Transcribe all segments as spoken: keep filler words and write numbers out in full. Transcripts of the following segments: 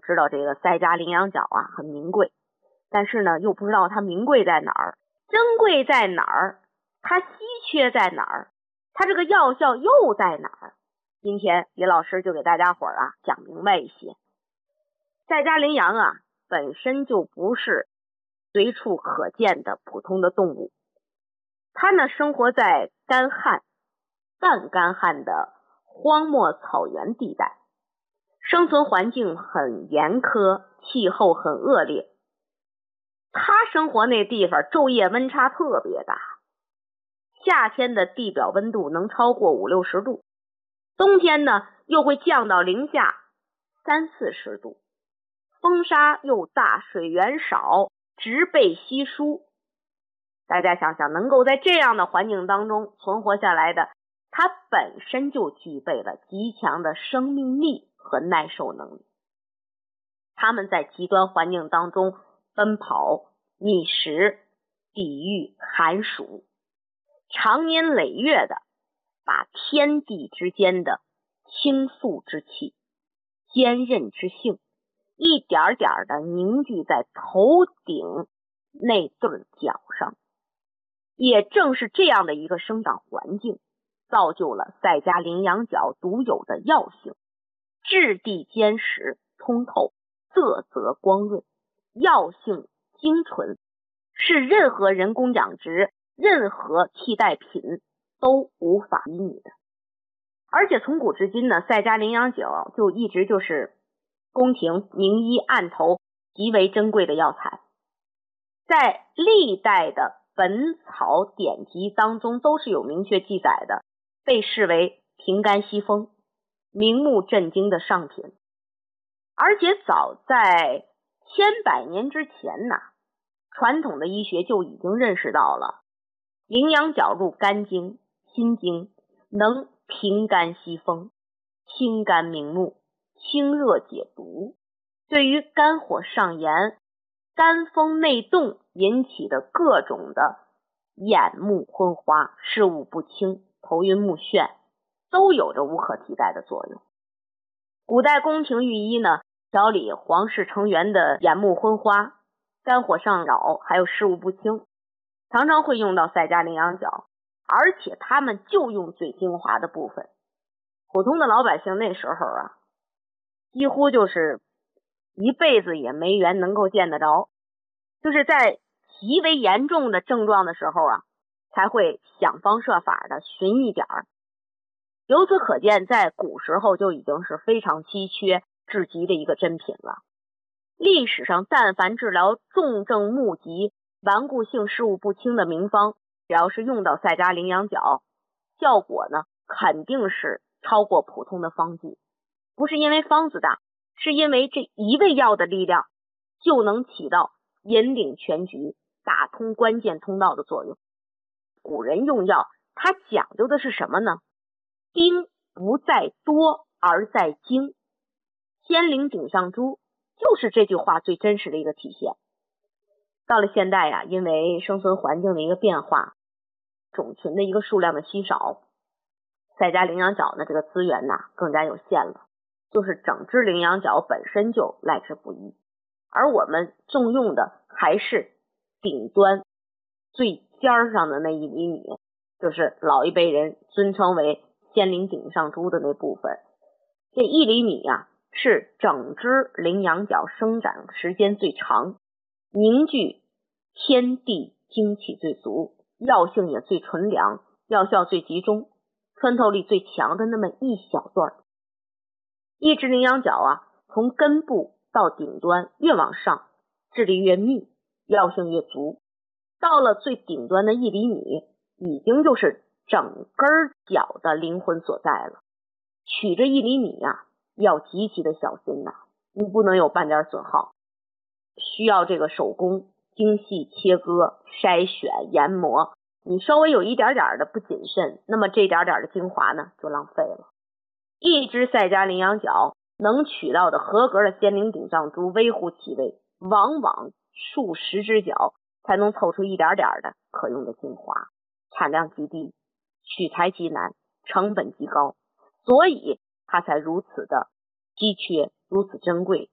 知道这个赛家羚羊角啊很名贵，但是呢又不知道它名贵在哪儿，珍贵在哪儿，它稀缺在哪儿，它这个药效又在哪儿。今天李老师就给大家伙儿啊讲明白一些。赛家羚羊啊本身就不是随处可见的普通的动物，它呢生活在干旱、半干旱的荒漠草原地带，生存环境很严苛，气候很恶劣。它生活那地方昼夜温差特别大，夏天的地表温度能超过五六十度，冬天呢又会降到零下三四十度，风沙又大，水源少，植被稀疏。大家想想，能够在这样的环境当中存活下来的，它本身就具备了极强的生命力和耐受能力。它们在极端环境当中奔跑、觅食、抵御寒暑，长年累月的把天地之间的倾诉之气、坚韧之性一点点的凝聚在头顶那对角上。也正是这样的一个生长环境，造就了赛家羚羊角独有的药性，质地坚实通透，色泽光润，药性精纯，是任何人工养殖、任何替代品都无法比拟的。而且从古至今呢，赛家羚羊角就一直就是宫廷名医案头极为珍贵的药材，在历代的本草典籍当中都是有明确记载的，被视为平肝息风、明目镇惊的上品。而且早在千百年之前呢，传统的医学就已经认识到了羚羊角入肝经、心经，能平肝息风、清肝明目、清热解毒，对于肝火上炎、肝风内动引起的各种的眼目昏花、视物不清、头晕目眩，都有着无可替代的作用。古代宫廷御医呢，调理皇室成员的眼目昏花、肝火上扰，还有视物不清，常常会用到赛家羚羊角，而且他们就用最精华的部分。普通的老百姓那时候啊，几乎就是一辈子也没缘能够见得着，就是在极为严重的症状的时候啊，才会想方设法的寻一点儿。由此可见，在古时候就已经是非常稀缺至极的一个珍品了。历史上但凡治疗重症目疾、顽固性视物不清的名方，只要是用到赛家羚羊角，效果呢肯定是超过普通的方剂。不是因为方子大，是因为这一味药的力量就能起到引领全局、打通关键通道的作用。古人用药，它讲究的是什么呢？精不在多，而在精。仙灵顶上珠就是这句话最真实的一个体现。到了现代呀、啊，因为生存环境的一个变化，种群的一个数量的稀少，赛家羚羊角呢这个资源呢更加有限了，就是整只羚羊角本身就来之不易，而我们重用的还是顶端最尖上的那一厘米，就是老一辈人尊称为仙灵顶上珠的那部分。这一厘米啊，是整只羚羊角生长时间最长，凝聚天地精气最足，药性也最纯良，药效最集中，穿透力最强的那么一小段。一只羚羊角啊，从根部到顶端越往上，质地越密，药性越足，到了最顶端的一厘米，已经就是整根角的灵魂所在了。取这一厘米啊，要极其的小心呐、啊，你不能有半点损耗，需要这个手工精细切割、筛选、研磨，你稍微有一点点的不谨慎，那么这点点的精华呢就浪费了。一只赛家羚羊角能取到的合格的仙灵顶上珠微乎其微，往往数十只角才能凑出一点点的可用的精华，产量极低，取材极难，成本极高，所以它才如此的稀缺，如此珍贵。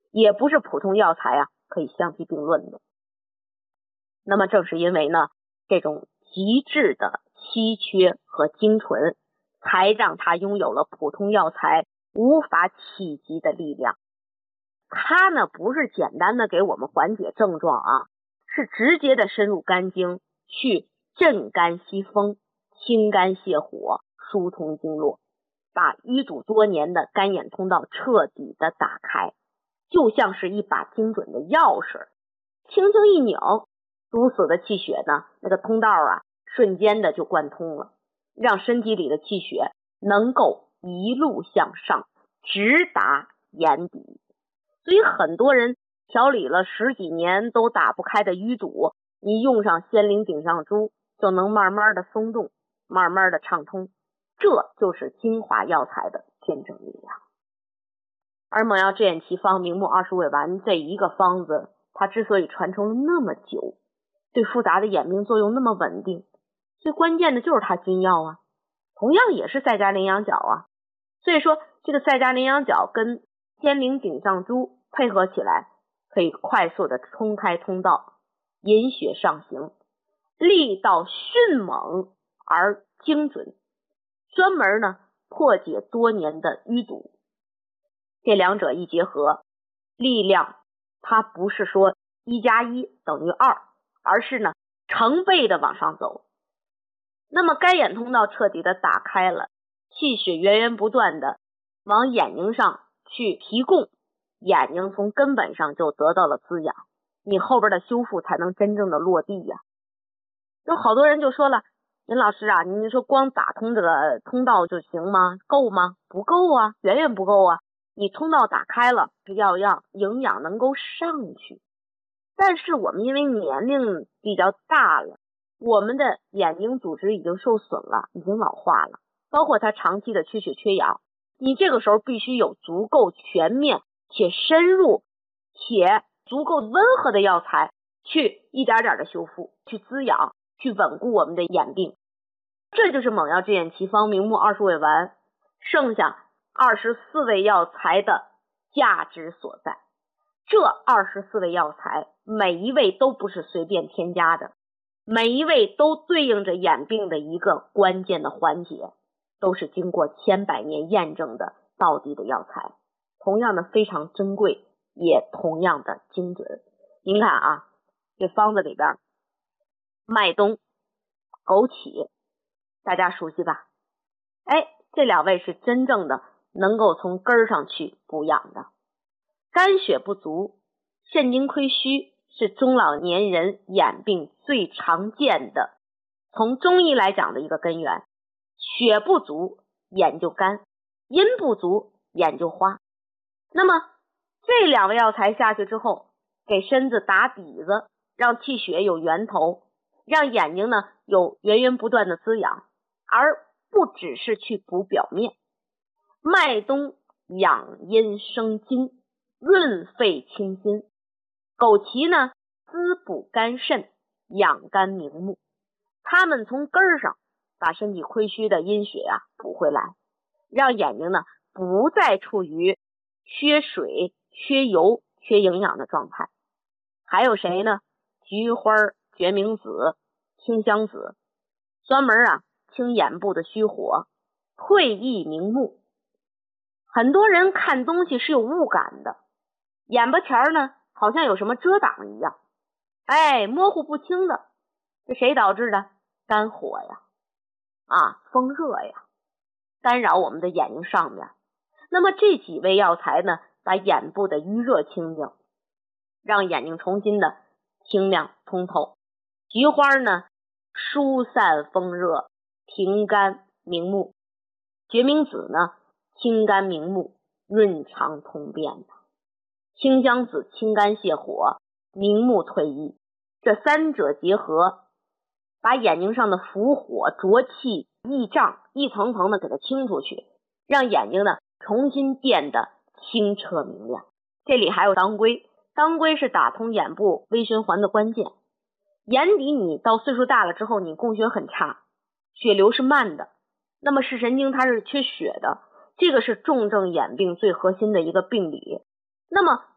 也不是普通药材啊可以相提并论的。那么正是因为呢这种极致的稀缺和精纯，才让它拥有了普通药材无法企及的力量。它呢不是简单的给我们缓解症状啊，是直接的深入肝经，去镇肝息风、清肝泻火、疏通经络，把淤堵多年的肝眼通道彻底的打开，就像是一把精准的钥匙，轻轻一拧，堵死的气血呢，那个通道啊瞬间的就贯通了，让身体里的气血能够一路向上，直达眼底。所以很多人调理了十几年都打不开的淤堵，你用上仙灵顶上珠就能慢慢的松动，慢慢的畅通，这就是精华药材的天正力量。而猛药制眼奇方明目二十味丸这一个方子，它之所以传承了那么久，对复杂的眼病作用那么稳定，最关键的就是它君药啊，同样也是赛加羚羊角啊。所以说这个赛加羚羊角跟仙灵顶上珠配合起来，可以快速的冲开通道，引血上行，力道迅猛而精准，专门呢破解多年的淤堵。这两者一结合，力量它不是说一加一等于二，而是呢成倍的往上走。那么肝眼通道彻底的打开了，气血源源不断的往眼睛上去提供，眼睛从根本上就得到了滋养，你后边的修复才能真正的落地呀。有好多人就说了，林老师啊，你说光打通这个通道就行吗？够吗？不够啊，远远不够啊。你通道打开了，要让营养能够上去。但是我们因为年龄比较大了，我们的眼睛组织已经受损了，已经老化了，包括它长期的缺血缺氧，你这个时候必须有足够全面且深入且足够温和的药材去一点点的修复，去滋养，去稳固我们的眼病。这就是猛药制眼奇方明目二十味丸剩下二十四味药材的价值所在。这二十四味药材每一味都不是随便添加的，每一味都对应着眼病的一个关键的环节，都是经过千百年验证的道地的药材，同样的非常珍贵，也同样的精准。您看啊，这方子里边麦冬、枸杞大家熟悉吧？哎，这两味是真正的能够从根儿上去补养的。肝血不足、肾精亏虚是中老年人眼病最常见的，从中医来讲的一个根源。血不足眼就干，阴不足眼就花。那么这两味药材下去之后，给身子打底子，让气血有源头，让眼睛呢有源源不断的滋养，而不只是去补表面。麦冬养阴生津，润肺清心；枸杞呢滋补肝肾，养肝明目。它们从根儿上把身体亏虚的阴血啊补回来，让眼睛呢不再处于缺水、缺油、缺营养的状态。还有谁呢？菊花、决明子、清香子，专门啊清眼部的虚火，退翳明目。很多人看东西是有误感的，眼巴前呢好像有什么遮挡一样，哎，模糊不清的，这谁导致的？肝火呀，啊，风热呀，干扰我们的眼睛上面。那么这几味药材呢，把眼部的淤热清净，让眼睛重新的清亮通透。菊花呢，疏散风热，平肝明目；决明子呢，清肝明目，润肠通便的；清香子清肝泻火，明目退翳。这三者结合，把眼睛上的浮火、浊气、翳胀一层层的给它清出去，让眼睛呢重新变得清澈明亮。这里还有当归，当归是打通眼部微循环的关键。眼底你到岁数大了之后，你供血很差，血流是慢的，那么视神经它是缺血的，这个是重症眼病最核心的一个病理。那么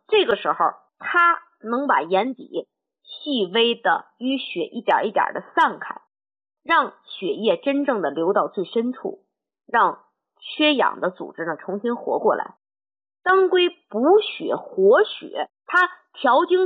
这个时候它能把盐底细微的淤血一点一点的散开，让血液真正的流到最深处，让缺氧的组织呢重新活过来。当归补血活血，它调经